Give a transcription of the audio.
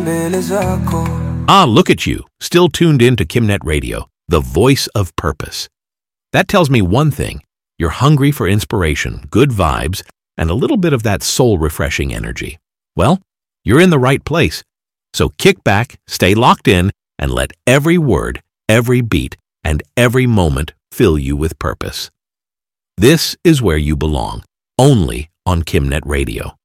mbele zako. Ah, look at you, still tuned in to KimNet Radio, the voice of purpose. That tells me one thing. You're hungry for inspiration, good vibes, and a little bit of that soul-refreshing energy. Well, you're in the right place. So kick back, stay locked in, and let every word, every beat, and every moment fill you with purpose. This is where you belong, only on KimNet Radio.